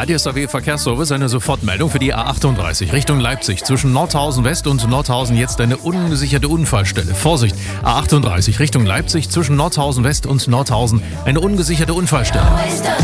Ja, DSAW Verkehrsservice, eine Sofortmeldung für die A38 Richtung Leipzig. Zwischen Nordhausen West und Nordhausen jetzt eine ungesicherte Unfallstelle. Vorsicht, A38 Richtung Leipzig, zwischen Nordhausen West und Nordhausen eine ungesicherte Unfallstelle.